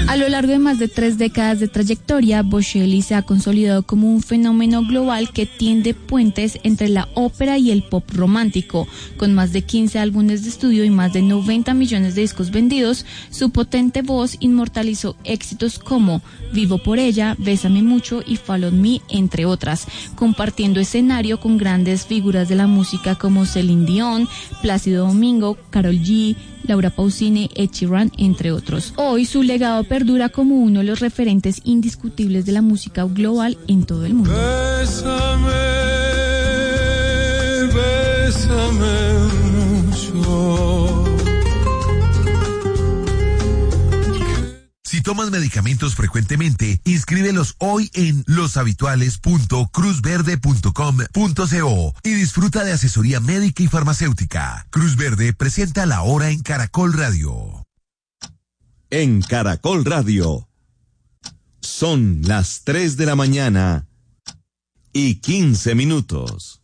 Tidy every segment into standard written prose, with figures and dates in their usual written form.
A lo largo de más de 3 décadas de trayectoria, Bocelli se ha consolidado como un fenómeno global que tiende puentes entre la ópera y el pop romántico. Con más de 15 álbumes de estudio y más de 90 millones de discos vendidos, su potente voz inmortalizó éxitos como Vivo por ella, Bésame mucho y Follow Me, entre otras, compartiendo escenario con grandes figuras de la música como Celine Dion, Plácido Domingo, Karol G, Laura Pausini, Ed Sheeran, entre otros. Hoy su legado perdura como uno de los referentes indiscutibles de la música global en todo el mundo. Bésame, bésame mucho. Si tomas medicamentos frecuentemente, inscríbelos hoy en loshabituales.cruzverde.com.co y disfruta de asesoría médica y farmacéutica. Cruz Verde presenta La Hora en Caracol Radio. En Caracol Radio, son las 3 de la mañana y 15 minutos.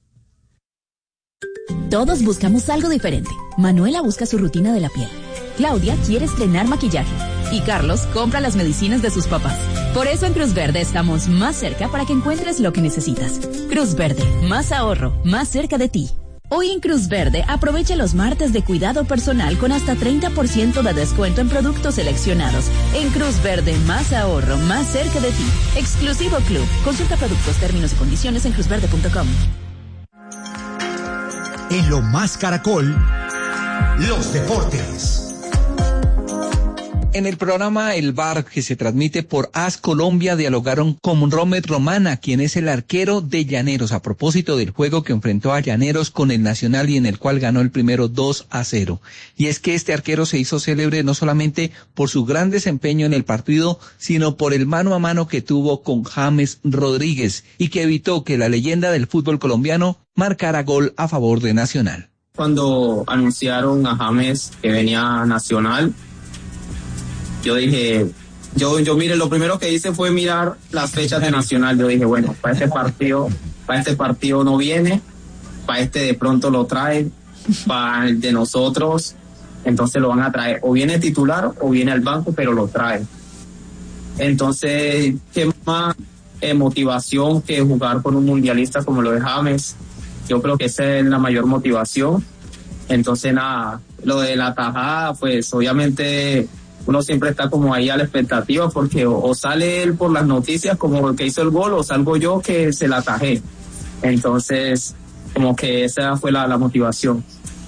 Todos buscamos algo diferente. Manuela busca su rutina de la piel. Claudia quiere estrenar maquillaje. Y Carlos compra las medicinas de sus papás. Por eso en Cruz Verde estamos más cerca para que encuentres lo que necesitas. Cruz Verde, más ahorro, más cerca de ti. Hoy en Cruz Verde aprovecha los martes de cuidado personal con hasta 30% de descuento en productos seleccionados. En Cruz Verde, más ahorro, más cerca de ti. Exclusivo Club. Consulta productos, términos y condiciones en cruzverde.com. En lo más Caracol, los deportes. En el programa El Bar, que se transmite por AS Colombia, dialogaron con Romet Romana, quien es el arquero de Llaneros, a propósito del juego que enfrentó a Llaneros con el Nacional y en el cual ganó el primero 2-0. Y es que este arquero se hizo célebre no solamente por su gran desempeño en el partido, sino por el mano a mano que tuvo con James Rodríguez y que evitó que la leyenda del fútbol colombiano marcara gol a favor de Nacional. Cuando anunciaron a James que venía a Nacional, yo dije, mire, lo primero que hice fue mirar las fechas de Nacional. Yo dije, bueno, para este partido no viene, para este de pronto lo trae, para el de nosotros, entonces lo van a traer. O viene titular o viene al banco, pero lo trae. Entonces, ¿qué más motivación que jugar con un mundialista como lo de James? Yo creo que esa es la mayor motivación. Entonces, nada, lo de la tajada, pues obviamente uno siempre está como ahí a la expectativa porque o sale él por las noticias como el que hizo el gol o salgo yo que se la atajé. Entonces, como que esa fue la motivación.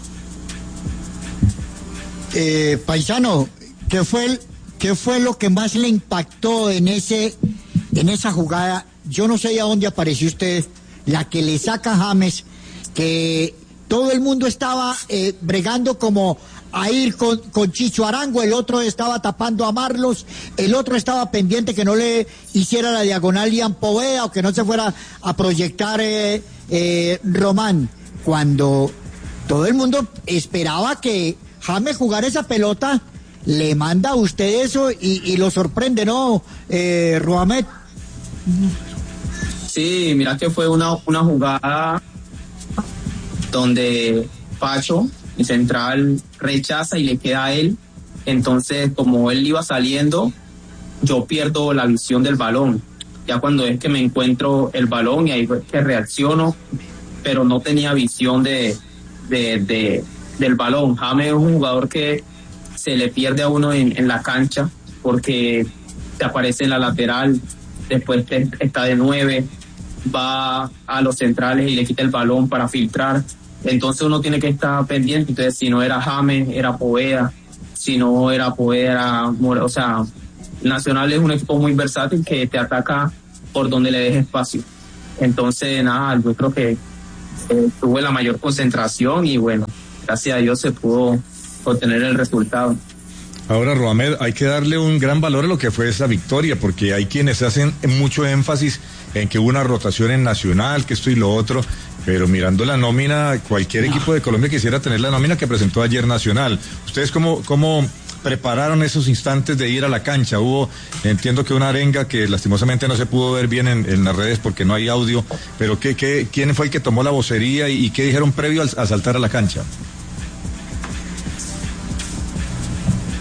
Paisano, ¿qué fue lo que más le impactó en esa jugada? Yo no sé a dónde apareció usted, la que le saca a James, que todo el mundo estaba bregando como a ir con Chicho Arango, el otro estaba tapando a Marlos, el otro estaba pendiente que no le hiciera la diagonal Ian Poveda o que no se fuera a proyectar Román, cuando todo el mundo esperaba que James jugara esa pelota, le manda a usted eso y lo sorprende, ¿no, Roamet? Sí, mira que fue una jugada donde Pacho, el central, rechaza y le queda a él. Entonces, como él iba saliendo, yo pierdo la visión del balón. Ya cuando es que me encuentro el balón y ahí es que reacciono, pero no tenía visión del balón. James es un jugador que se le pierde a uno en la cancha porque te aparece en la lateral, después está de 9, va a los centrales y le quita el balón para filtrar. Entonces uno tiene que estar pendiente. Entonces, si no era James, era Poveda. Si no era Poveda, o sea, Nacional es un equipo muy versátil que te ataca por donde le deje espacio. Entonces, nada, yo creo que tuve la mayor concentración y bueno, gracias a Dios se pudo obtener el resultado. Ahora, Roamed, hay que darle un gran valor a lo que fue esa victoria, porque hay quienes hacen mucho énfasis en que hubo una rotación en Nacional, que esto y lo otro, pero mirando la nómina, cualquier equipo de Colombia quisiera tener la nómina que presentó ayer Nacional. ¿Ustedes cómo prepararon esos instantes de ir a la cancha? Entiendo que una arenga que lastimosamente no se pudo ver bien en las redes porque no hay audio, pero ¿quién fue el que tomó la vocería y qué dijeron previo a saltar a la cancha?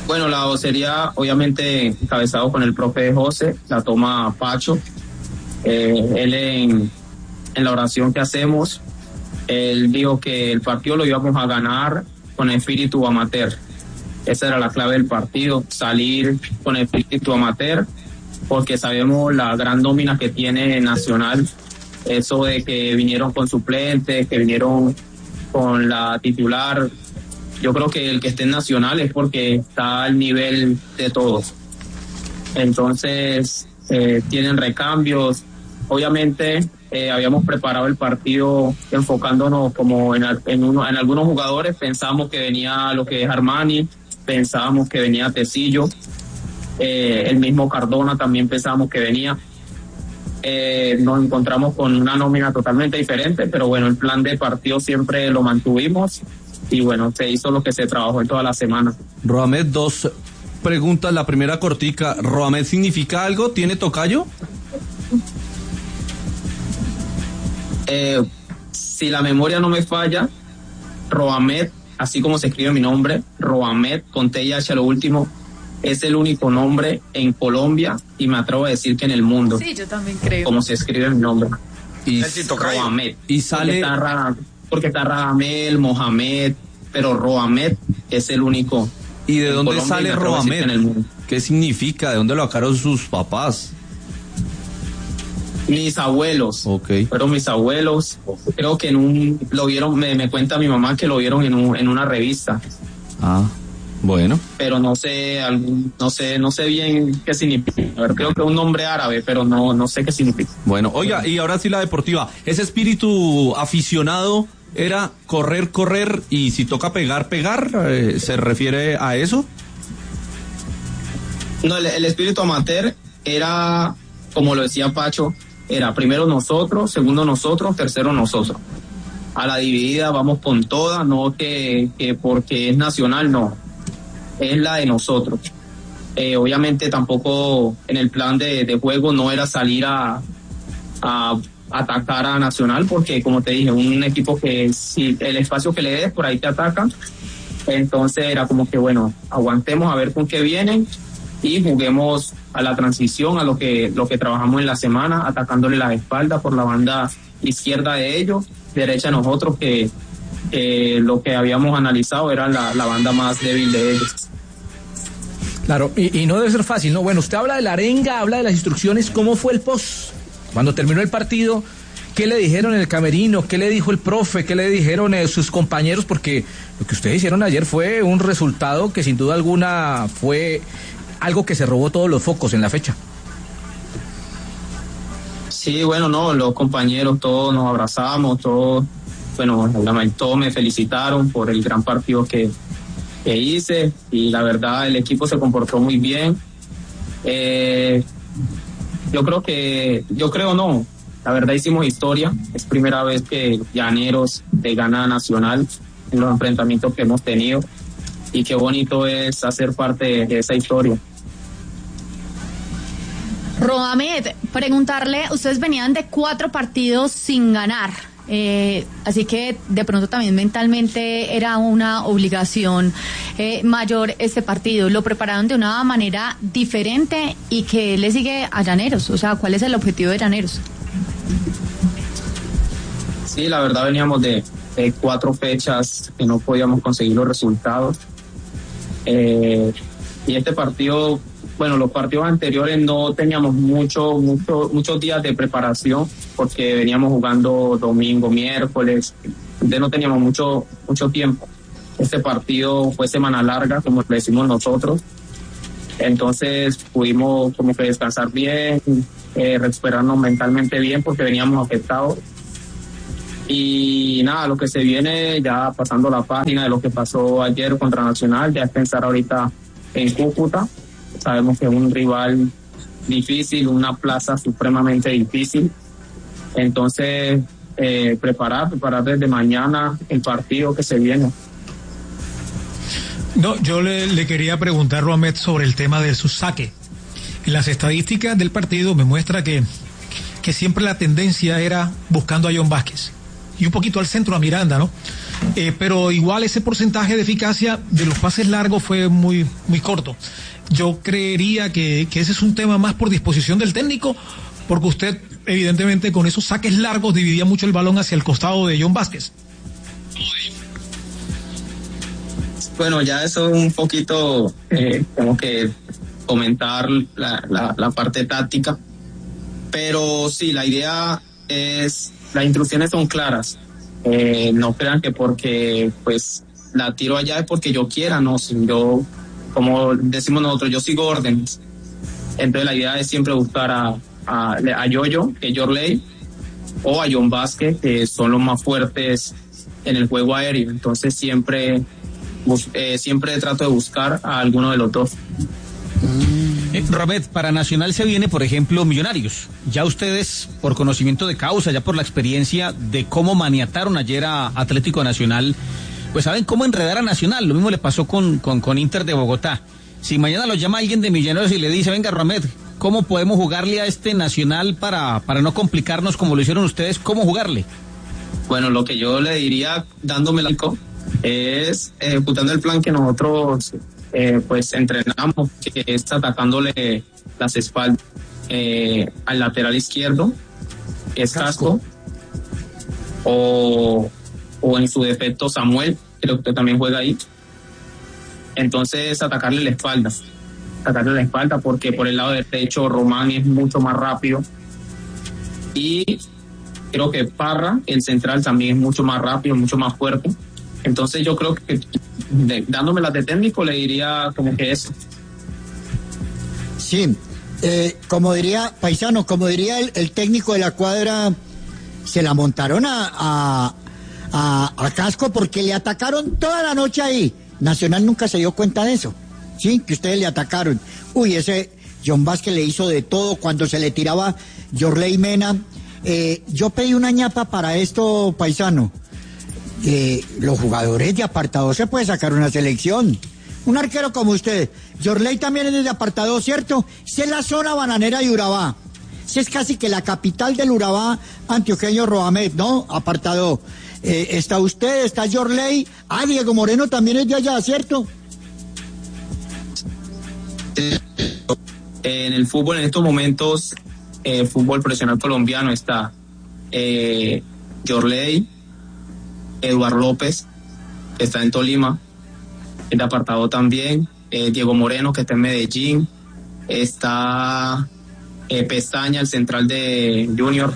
Bueno, la vocería obviamente encabezado con el profe José, la toma Pacho. Él en la oración que hacemos, él dijo que el partido lo íbamos a ganar con espíritu amateur. Esa era la clave del partido, salir con espíritu amateur, porque sabemos la gran nómina que tiene Nacional, eso de que vinieron con suplentes, que vinieron con la titular. Yo creo que el que esté en Nacional es porque está al nivel de todos. Entonces, tienen recambios. Obviamente, habíamos preparado el partido enfocándonos como en algunos jugadores. Pensábamos que venía lo que es Armani, pensábamos que venía Tecillo, el mismo Cardona también pensábamos que venía. Nos encontramos con una nómina totalmente diferente, pero bueno, el plan de partido siempre lo mantuvimos y bueno, se hizo lo que se trabajó en toda la semana. Roamed, 2 preguntas, la primera cortica. ¿Roamed significa algo? ¿Tiene tocayo? Si la memoria no me falla, Roamed, así como se escribe mi nombre, Roamed, con TH a lo último, es el único nombre en Colombia y me atrevo a decir que en el mundo. Sí, yo también creo. Como se escribe mi nombre. Y Roamed. Y sale... Porque está Radamel, Mohamed, pero Roamed es el único. ¿Y de dónde sale Roamed? ¿Qué significa? ¿De dónde lo sacaron sus papás? Mis abuelos. Okay. Fueron mis abuelos. Creo que lo vieron, me cuenta mi mamá que lo vieron en una revista. Ah, bueno. Pero no sé bien qué significa. A ver, creo que es un nombre árabe, pero no sé qué significa. Bueno, oiga, y ahora sí la deportiva. Ese espíritu aficionado era correr, y si toca pegar, ¿se refiere a eso? No, el espíritu amateur era, como lo decía Pacho, era primero nosotros, segundo nosotros, tercero nosotros. A la dividida vamos con toda, no que porque es Nacional, no. Es la de nosotros. Obviamente tampoco en el plan de juego no era salir a atacar a Nacional, porque como te dije, un equipo que si el espacio que le des por ahí te ataca, entonces era como que bueno, aguantemos a ver con qué vienen y juguemos a la transición, a lo que trabajamos en la semana, atacándole la espalda por la banda izquierda de ellos, derecha de nosotros, que lo que habíamos analizado era la banda más débil de ellos. Claro, y no debe ser fácil, ¿no? Bueno, usted habla de la arenga, habla de las instrucciones, ¿cómo fue el post? Cuando terminó el partido, ¿qué le dijeron en el camerino? ¿Qué le dijo el profe? ¿Qué le dijeron sus compañeros? Porque lo que ustedes hicieron ayer fue un resultado que sin duda alguna fue algo que se robó todos los focos en la fecha. Sí, bueno, no, los compañeros todos nos abrazamos, todos me felicitaron por el gran partido que hice y la verdad el equipo se comportó muy bien. La verdad hicimos historia, es primera vez que Llaneros le gana a Nacional en los enfrentamientos que hemos tenido y qué bonito es hacer parte de esa historia. Roamed, preguntarle, ustedes venían de 4 partidos sin ganar, así que de pronto también mentalmente era una obligación mayor este partido. ¿Lo prepararon de una manera diferente y qué le sigue a Llaneros? O sea, ¿cuál es el objetivo de Llaneros? Sí, la verdad veníamos de 4 fechas que no podíamos conseguir los resultados. Y este partido, bueno, los partidos anteriores no teníamos muchos días de preparación porque veníamos jugando domingo, miércoles, entonces no teníamos mucho tiempo. Este partido fue semana larga, como le decimos nosotros, entonces pudimos como que descansar bien, recuperarnos mentalmente bien porque veníamos afectados. Y nada, lo que se viene, ya pasando la página de lo que pasó ayer contra Nacional, ya es pensar ahorita en Cúcuta. Sabemos que es un rival difícil, una plaza supremamente difícil. Entonces, preparar desde mañana el partido que se viene. No, yo le quería preguntar, Roamed, sobre el tema de su saque. En las estadísticas del partido me muestra que siempre la tendencia era buscando a John Vázquez y un poquito al centro a Miranda, ¿no? pero igual ese porcentaje de eficacia de los pases largos fue muy, muy corto. Yo creería que ese es un tema más por disposición del técnico, porque usted evidentemente con esos saques largos dividía mucho el balón hacia el costado de John Vázquez. Bueno, ya eso es un poquito como que comentar la parte táctica, pero sí, la idea es, las instrucciones son claras. No crean que porque pues la tiro allá es porque yo quiera, no, si yo, como decimos nosotros, yo sigo órdenes. Entonces la idea es siempre buscar a Yoyo, que es Yorley, o a John Vázquez, que son los más fuertes en el juego aéreo. Entonces siempre trato de buscar a alguno de los dos. Romet, para Nacional se viene, por ejemplo, Millonarios. Ya ustedes, por conocimiento de causa, ya por la experiencia de cómo maniataron ayer a Atlético Nacional, pues saben cómo enredar a Nacional. Lo mismo le pasó con Inter de Bogotá. Si mañana lo llama alguien de Millonarios y le dice, venga, Romet, ¿cómo podemos jugarle a este Nacional para no complicarnos como lo hicieron ustedes? ¿Cómo jugarle? Bueno, lo que yo le diría, dándome la es ejecutando el plan que nosotros pues entrenamos, que es atacándole las espaldas al lateral izquierdo, que es Casco, o en su defecto Samuel, creo que también juega ahí. Entonces atacarle la espalda, porque por el lado derecho Román es mucho más rápido, y creo que Parra, el central, también es mucho más rápido, mucho más fuerte. Entonces yo creo que dándome las de técnico le diría como que eso. Sí, como diría Paisano, como diría el técnico de la cuadra, se la montaron a Casco porque le atacaron toda la noche ahí. Nacional nunca se dio cuenta de eso, sí, que ustedes le atacaron. Uy, ese John Vázquez le hizo de todo cuando se le tiraba Yorley Mena. Yo pedí una ñapa para esto, Paisano. Los jugadores de apartado se puede sacar una selección. Un arquero como usted. Yorley también es de apartado, ¿cierto? Esa es la zona bananera de Urabá. Esa es casi que la capital del Urabá antioqueño, Roamed, ¿no? Apartado. Está usted, está Yorley. Diego Moreno también es de allá, ¿cierto? En el fútbol, en estos momentos, fútbol profesional colombiano, está Yorley, Eduardo López, que está en Tolima, es de apartado también, Diego Moreno, que está en Medellín, está Pestaña, el central de Junior,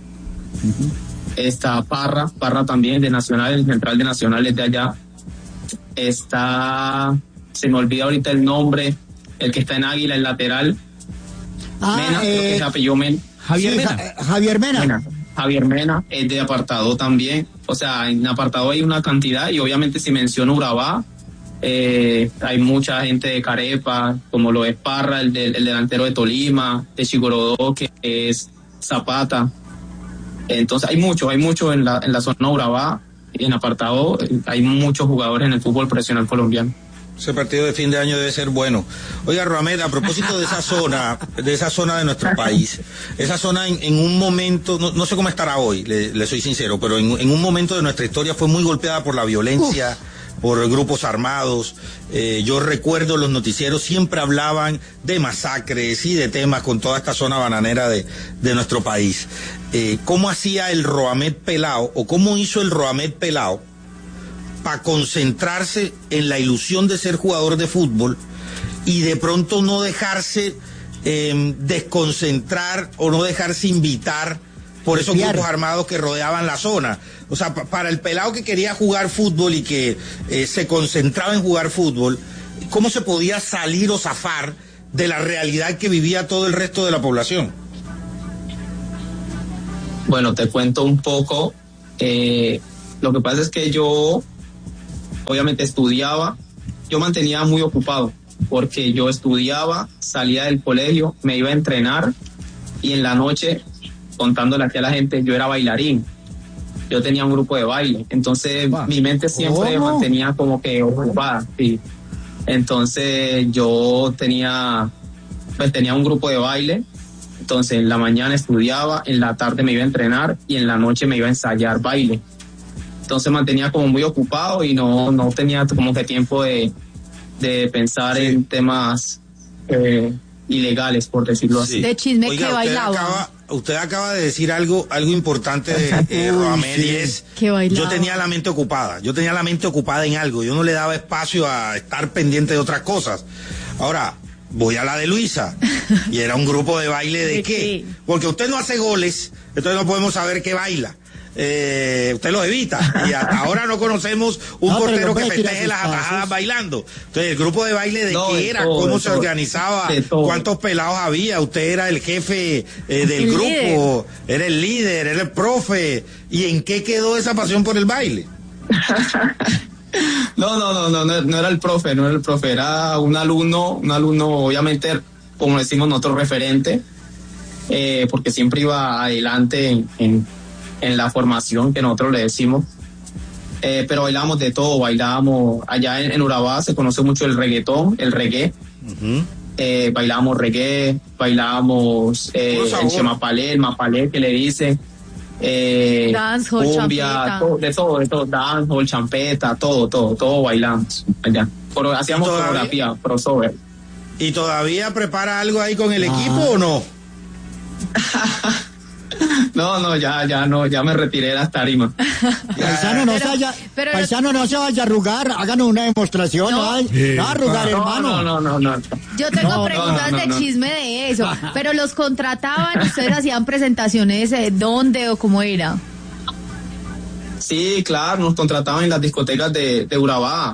está Parra también de Nacional, el central de Nacional es de allá, está, se me olvida ahorita el nombre, el que está en Águila, el lateral, Mena, creo que se apelló Mena. Javier Mena. Javier Mena es de apartado también. O sea, en apartado hay una cantidad, y obviamente si menciono Urabá, hay mucha gente de Carepa, como lo es Parra, el delantero de Tolima, de Chigorodó, que es Zapata. Entonces hay mucho en la zona Urabá, y en apartado hay muchos jugadores en el fútbol profesional colombiano. Ese partido de fin de año debe ser bueno. Oiga, Roamed, a propósito de esa zona de nuestro país, esa zona en un momento, no sé cómo estará hoy, le soy sincero, pero en un momento de nuestra historia fue muy golpeada por la violencia, por grupos armados. Yo recuerdo los noticieros siempre hablaban de masacres y de temas con toda esta zona bananera de nuestro país. ¿Cómo hacía el Roamed Pelao, o cómo hizo el Roamed Pelao para concentrarse en la ilusión de ser jugador de fútbol y de pronto no dejarse desconcentrar o no dejarse invitar por esos grupos armados que rodeaban la zona? O sea, para el pelado que quería jugar fútbol y que se concentraba en jugar fútbol, ¿cómo se podía salir o zafar de la realidad que vivía todo el resto de la población? Bueno, te cuento un poco. Lo que pasa es que yo obviamente estudiaba, yo mantenía muy ocupado, porque yo estudiaba, salía del colegio, me iba a entrenar, y en la noche, contándole aquí a la gente, yo era bailarín, yo tenía un grupo de baile, entonces mi mente siempre mantenía como que ocupada, sí. Entonces yo tenía un grupo de baile, entonces en la mañana estudiaba, en la tarde me iba a entrenar, y en la noche me iba a ensayar baile. entonces mantenía como muy ocupado y no tenía como que tiempo de pensar en temas ilegales, por decirlo así. De chisme. Oiga, que bailaba. Usted acaba de decir algo importante de Roamed, y es, yo tenía la mente ocupada en algo, yo no le daba espacio a estar pendiente de otras cosas. Ahora, voy a la de Luisa, y era un grupo de baile ¿de qué? Porque usted no hace goles, entonces no podemos saber qué baila. Usted lo evita y hasta ahora no conocemos un portero que festeje las atajadas bailando. Entonces, el grupo de baile ¿de qué era? ¿Cómo se organizaba? ¿Cuántos pelados había? ¿Usted era el jefe del grupo? ¿Era el líder? ¿Era el profe? ¿Y en qué quedó esa pasión por el baile? No era el profe, era un alumno obviamente, como decimos nosotros, referente, porque siempre iba adelante en la formación que nosotros le decimos, pero bailábamos de todo, bailábamos allá en Urabá, se conoce mucho el reggaetón, el reggae, bailábamos reggae, bailábamos el chemapalé, el mapalé que le dicen, dancehall, cumbia, champeta. de todo, dancehall, champeta, todo bailamos allá. Hacíamos coreografía, crossover. ¿Y todavía prepara algo ahí con el equipo o no? No, ya me retiré de las tarimas. Paisano, no se vaya a arrugar, háganos una demostración, no a arrugar, hermano. No. Yo tengo preguntas de chisme de eso, pero los contrataban, ustedes hacían presentaciones, ¿dónde o cómo era? Sí, claro, nos contrataban en las discotecas de Urabá.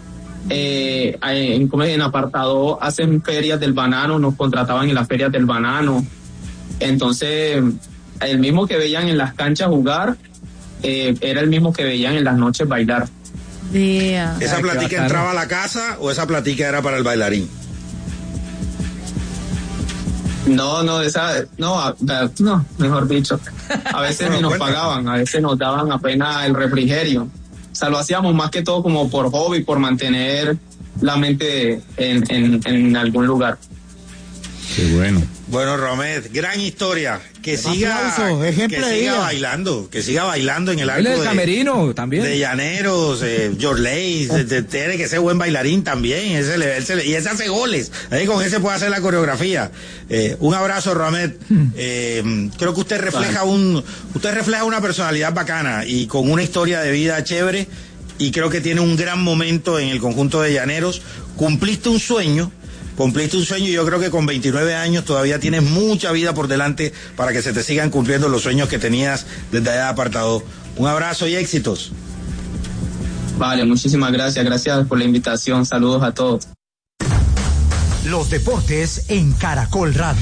En apartado hacen ferias del banano, nos contrataban en las ferias del banano. Entonces, el mismo que veían en las canchas jugar, era el mismo que veían en las noches bailar. ¿Esa platica entraba a la casa o esa platica era para el bailarín? No, mejor dicho. A veces ni nos pagaban, a veces nos daban apenas el refrigerio. O sea, lo hacíamos más que todo como por hobby, por mantener la mente en algún lugar. Qué bueno. Bueno, Roamed, gran historia. Que siga bailando en el arco de camerino también. De Llaneros, Jorley, tiene que ser buen bailarín también, y ese hace goles, ahí con ese puede hacer la coreografía. Un abrazo, Roamed. Creo que usted refleja una personalidad bacana y con una historia de vida chévere, y creo que tiene un gran momento en el conjunto de Llaneros. Cumpliste un sueño y yo creo que con 29 años todavía tienes mucha vida por delante para que se te sigan cumpliendo los sueños que tenías desde allá apartado. Un abrazo y éxitos. Vale, muchísimas gracias por la invitación, saludos a todos. Los deportes en Caracol Radio.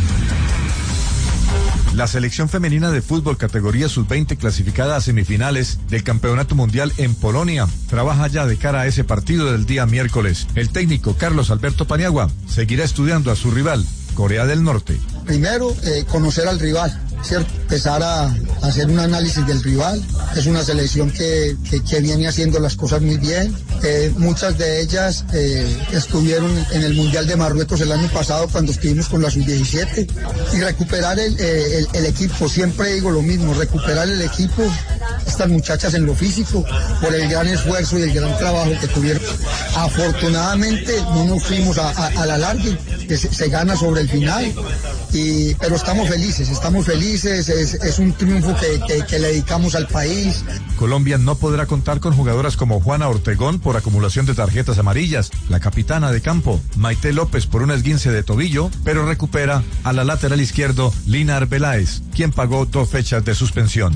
La selección femenina de fútbol categoría sub-20 clasificada a semifinales del Campeonato Mundial en Polonia trabaja ya de cara a ese partido del día miércoles. El técnico Carlos Alberto Paniagua seguirá estudiando a su rival, Corea del Norte. Primero, conocer al rival, ¿cierto? Empezar a hacer un análisis del rival. Es una selección que viene haciendo las cosas muy bien. Muchas de ellas estuvieron en el Mundial de Marruecos el año pasado cuando estuvimos con la Sub-17. Y recuperar el equipo, siempre digo lo mismo, recuperar el equipo, estas muchachas en lo físico, por el gran esfuerzo y el gran trabajo que tuvieron. Afortunadamente no nos fuimos a la larga, que se gana sobre el final. Pero estamos felices, es un triunfo que le dedicamos al país. Colombia no podrá contar con jugadoras como Juana Ortegón por acumulación de tarjetas amarillas, la capitana de campo, Maite López por un esguince de tobillo, pero recupera a la lateral izquierdo, Lina Arbeláez, quien pagó 2 fechas de suspensión.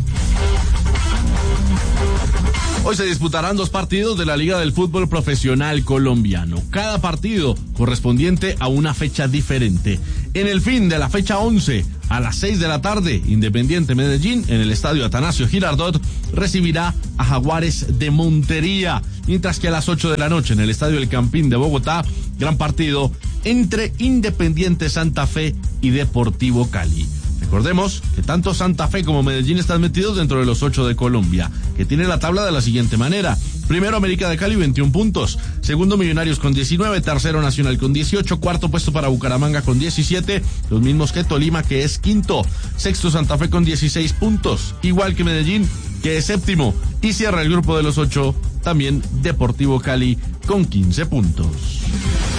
Hoy se disputarán 2 partidos de la Liga del Fútbol Profesional Colombiano, cada partido correspondiente a una fecha diferente. En el fin de la fecha 11, a las 6 de la tarde, Independiente Medellín, en el estadio Atanasio Girardot, recibirá a Jaguares de Montería, mientras que a las 8 de la noche, en el estadio El Campín de Bogotá, gran partido entre Independiente Santa Fe y Deportivo Cali. Recordemos que tanto Santa Fe como Medellín están metidos dentro de los 8 de Colombia, que tiene la tabla de la siguiente manera: primero América de Cali, 21 puntos, segundo Millonarios con 19, tercero Nacional con 18, cuarto puesto para Bucaramanga con 17, los mismos que Tolima, que es quinto, sexto Santa Fe con 16 puntos, igual que Medellín, que es séptimo, y cierra el grupo de los 8 también Deportivo Cali con 15 puntos.